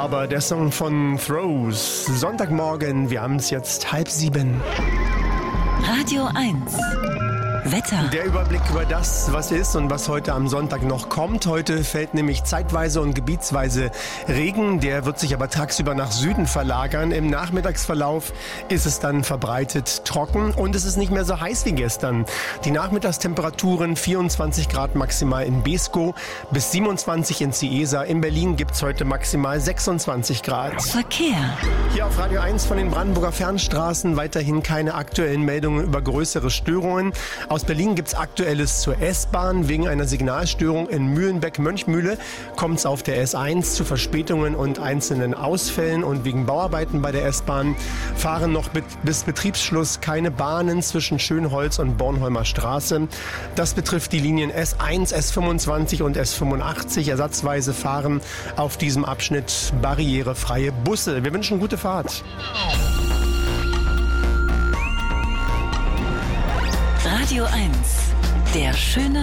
Harbor, der Song von Throws. Sonntagmorgen, wir haben es jetzt 6:30. Radio 1. Wetter. Der Überblick über das, was ist und was heute am Sonntag noch kommt. Heute fällt nämlich zeitweise und gebietsweise Regen. Der wird sich aber tagsüber nach Süden verlagern. Im Nachmittagsverlauf ist es dann verbreitet trocken und es ist nicht mehr so heiß wie gestern. Die Nachmittagstemperaturen 24 Grad maximal in Beeskow bis 27 in Cieza. In Berlin gibt es heute maximal 26 Grad. Verkehr. Hier auf Radio 1 von den Brandenburger Fernstraßen weiterhin keine aktuellen Meldungen über größere Störungen. Aus Berlin gibt es Aktuelles zur S-Bahn. Wegen einer Signalstörung in Mühlenbeck-Mönchmühle kommt es auf der S1 zu Verspätungen und einzelnen Ausfällen. Und wegen Bauarbeiten bei der S-Bahn fahren noch bis Betriebsschluss keine Bahnen zwischen Schönholz und Bornholmer Straße. Das betrifft die Linien S1, S25 und S85. Ersatzweise fahren auf diesem Abschnitt barrierefreie Busse. Wir wünschen gute Fahrt. Radio 1. Der schöne